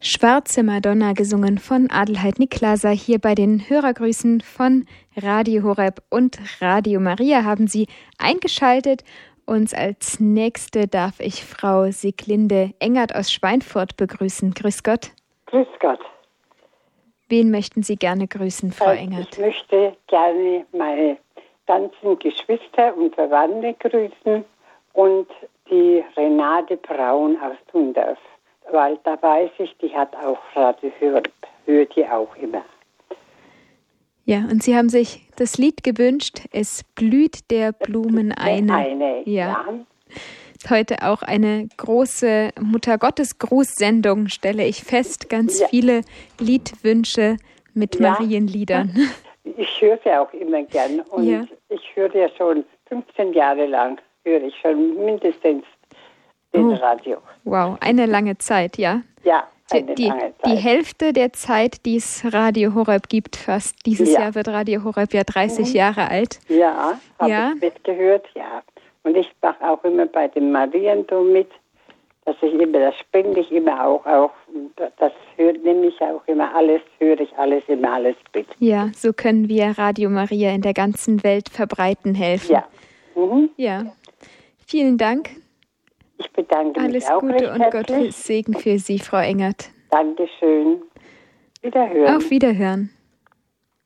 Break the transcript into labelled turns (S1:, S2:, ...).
S1: Schwarze Madonna, gesungen von Adelheid Niklasa. Hier bei den Hörergrüßen von Radio Horeb und Radio Maria haben Sie eingeschaltet. Und als nächste darf ich Frau Sieglinde Engert aus Schweinfurt begrüßen. Grüß Gott.
S2: Grüß Gott.
S1: Wen möchten Sie gerne grüßen, Frau Engert?
S2: Ich möchte gerne meine ganzen Geschwister und Verwandte grüßen und die Renate Braun aus Thundorf. Weil da weiß ich, die hat auch Radio Horeb, hört die auch immer.
S1: Ja, und Sie haben sich das Lied gewünscht, Es blüht der Blumen eine. Ja. Ist heute auch eine große Muttergottes-Grußsendung, stelle ich fest. Ganz viele Liedwünsche mit Marienliedern.
S2: Ich höre sie auch immer gern und ich höre ja schon 15 Jahre lang, höre ich schon mindestens den Radio.
S1: Wow, eine lange Zeit, ja?
S2: Ja, lange Zeit.
S1: Die Hälfte der Zeit, die es Radio Horeb gibt, fast. Dieses Jahr wird Radio Horeb ja 30 Jahre alt.
S2: Ja, habe ich mitgehört, ja. Und ich mache auch immer bei dem Mariendom mit, dass ich immer, das spende ich immer auch. Das nehme ich auch immer alles, höre ich alles, immer alles mit.
S1: Ja, so können wir Radio Maria in der ganzen Welt verbreiten helfen.
S2: Ja.
S1: Ja. Vielen Dank.
S2: Ich bedanke mich auch
S1: Alles Gute und Gottes Segen für Sie, Frau Engert.
S2: Dankeschön. Wiederhören.
S1: Auf Wiederhören.